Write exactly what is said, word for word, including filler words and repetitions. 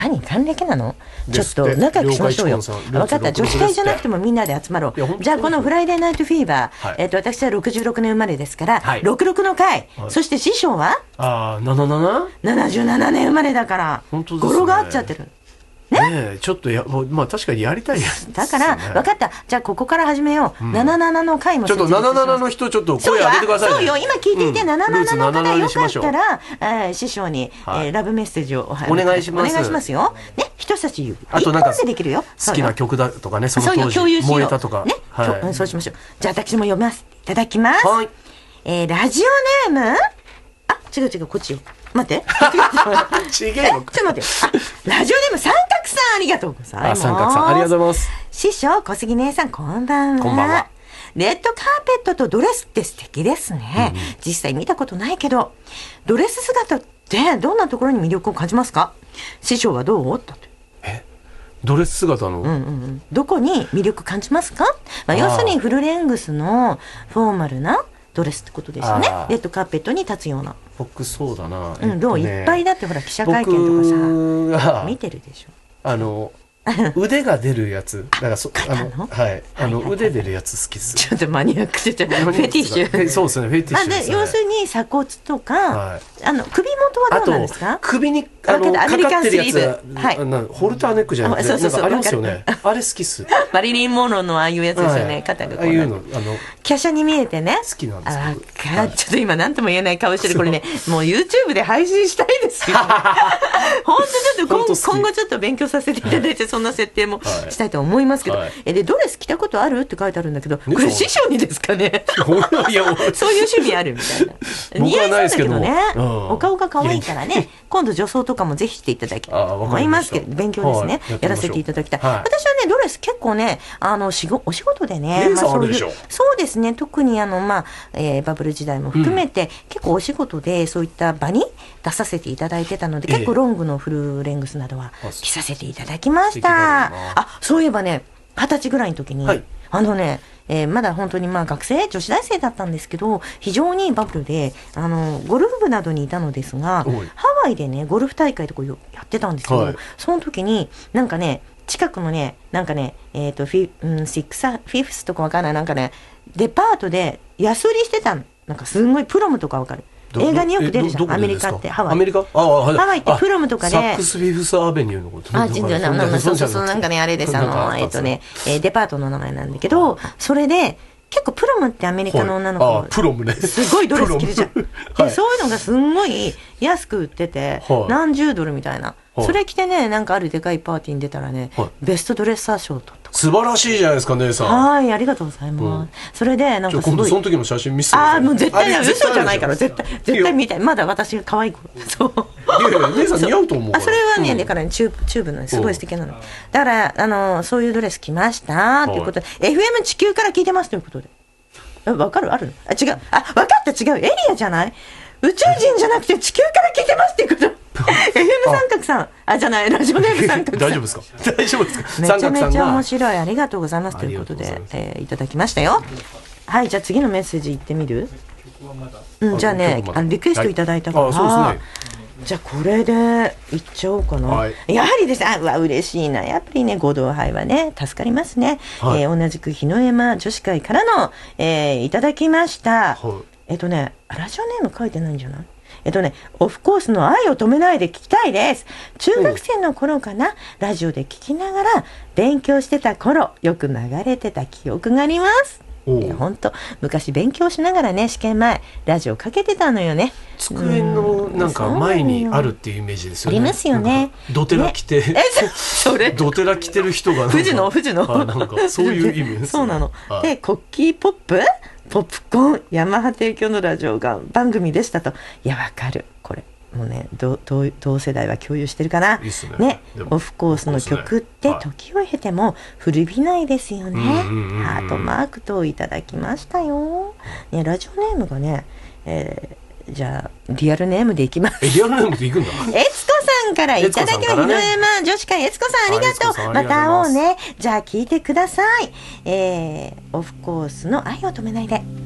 何還暦なの？ちょっと仲良くしましょうよ。分かった。女子会じゃなくてもみんなで集まろう。じゃあこのフライデーナイトフィーバー、はい、えっと私はろくじゅうろくねん生まれですから、はい、ろくじゅうろくの回、はい、そして師匠はあーななじゅうなな？ ななじゅうななねん生まれだから本当ですね、語呂が合っちゃってるね。 ね、ちょっとや、まあ確かにやりたいやつ、ね、 だから分かった。じゃあここから始めよう、うん、ななじゅうななの回もちょっとななじゅうななの人ちょっと声上げてくださいね。 そうよ、今聞いていて、うん、ななじゅうななの方よかったら、えー、師匠に、はい、えー、ラブメッセージをお願いします。 お願いしますよ、ね、人差し指あとなんか一本でできるよ。 好きな曲だとかね、その当時燃えたとかね、 はい、そうしましょう。じゃあ私も読みます。いただきます、はい。えー、ラジオネーム、あ、違う違う、こっちよ、待って違うよ、 ちょっと待って、あ、ラジオネーム三角さん、ありがとうございます。 あ、三角さんありがとうございます。 師匠、小杉姉さん、こんばんは。 こんばんは。 レッドカーペットとドレスって素敵ですね、うん、実際見たことないけどドレス姿ってどんなところに魅力を感じますか？師匠はどう？だってえドレス姿の、 うんうんうん、どこに魅力感じますか？まあ、要するにフルレングスのフォーマルなドレスってことですよね。レッドカーペットに立つような。 僕そうだな、 うん、どう、ね、いっぱいだってほら記者会見とかさ見てるでしょ。 あの腕が出るやつ、だからそあのはいあの腕出るやつ好きです。 ちょっとマニアックでフェティッシュ。 そうですね、フェティッシュですね。 要するに鎖骨とか、はい、あの首元はどうなんですか？ 首にあのかかってるやつ、はい、ホルターネックじゃなくてなんかありますよね。あれ好きっす。 マリリン・モンローのああいうやつですよね。肩がこうああいうのあの華奢に見えてね。 好きなんですああ、ちょっと今何とも言えない顔してる。これね、もう YouTube で配信したいですよ。本当ちょっと今今後ちょっと勉強させていただいて、そんな設定もしたいと思いますけど、はい、えでドレス着たことあるって書いてあるんだけど、これ師匠にですかね。いやそういう趣味あるみたいな。似合いそうだけどね、うん、お顔が可愛いからね、今度女装とかもぜひしていただきたいと思いますけど、勉強ですね、はい、や, やらせていただきたい、はい、私はねドレス結構ねあのしごお仕事でね、まあ、そういうそうですね、特にあの、まあえー、バブル時代も含めて、うん、結構お仕事でそういった場に出させていただいてたので、結構ロングのフルレングスなどは着させていただきました。あ、そういえばね、二十歳ぐらいの時に、はい、あのね、えー、まだ本当にまあ学生女子大生だったんですけど、非常にバブルであのゴルフ部などにいたのですが、ハワイでねゴルフ大会とかやってたんですよ、はい、その時になんかね近くのねなんかねえっ、ー、とフィ、うん、シックスフィフスとかわかんない、なんかねデパートで安売りしてたの。なんかすごいプロムとかわかる、映画によく出るじゃん、アメリカってハワイ。 アメリカ？ああ、はい、 ハワイってプロムとかで。 サックスフィフスアベニューのこと。 あ、全然な、な、そうそうそう、なんかね、あれです。あの、えっとね、えー、デパートの名前なんだけど、それで、結構プロムってアメリカの女の子、はい、あプロムね、 すごいドレス着るじゃん。で、はい、そういうのがすんごい安く売ってて、はい、何十ドルみたいな。はい、それ着てね、なんかあるでかいパーティーに出たらね、はい、ベストドレッサー賞を取った。 素晴らしいじゃないですか、姉さん。 はい、ありがとうございます。うん、それで、なんかすごい。 今度その時の写真見せてください。 ああ、もう絶対嘘じゃないから、絶対、絶対見たい。まだ私が可愛い子。そう。 いやいや、姉さん似合うと思うから。 あ、それはね、うん、だからね、チューブ、チューブのすごい素敵なの。だから、あの、そういうドレス着ました、ということで、はい、エフエム 地球から聞いてますということで。わかる？ある？あ、違う。あ、わかった、違う。エリアじゃない？宇宙人じゃなくて地球から聞いてますっていうこと。エフエム 三角さん。あ、じゃない。ラジオネーム三角さん。 大丈夫ですか？大丈夫ですか？ めちゃめちゃ面白い。ありがとうございます。ということで、えー、いただきましたよ。はい、じゃあ次のメッセージ言ってみる？うん、じゃあね、あのリクエストいただいたから。はい、あ、そうですね。じゃあこれでいっちゃおうかな、はい、やはりですね、あ、うわ嬉しいな、やっぱりね合同杯はね助かりますね、はい、えー、同じく日の山女子会からの、えー、いただきました、はい、えっとねラジオネーム書いてないんじゃない？えっとねオフコースの愛を止めないで聞きたいです。中学生の頃かな、ラジオで聞きながら勉強してた頃よく流れてた記憶があります。本当昔勉強しながらね試験前ラジオかけてたのよね。 机のなんか前にあるっていうイメージですよね。 ありますよね。 ドテラ着て、ね、えそれドテラ着てる人が富士の富士のなんかそういう意味です、ね、 そうなの、はい、でコッキーポップポップコーンヤマハ提供のラジオが番組でしたと。いやわかる、これもうね同, 同世代は共有してるかな。いいっすね。ね、オフコースの曲って時を経ても古びないですよね。ハートマークといただきましたよ、ね、ラジオネームがね、えー、じゃあリアルネームでいきます。 えリアルネームでいくんだ。 えつこさんからいただきました。日の山女子会えつこさんありがとう。また会おうね。じゃあ聞いてください、えー、オフコースの愛を止めないで。